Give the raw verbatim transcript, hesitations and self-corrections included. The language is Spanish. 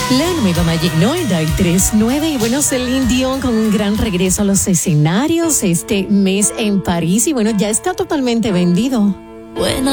La nueva Magic noventa y tres punto nueve y bueno, Celine Dion con un gran regreso a los escenarios este mes en París y bueno, ya está totalmente vendido. Buena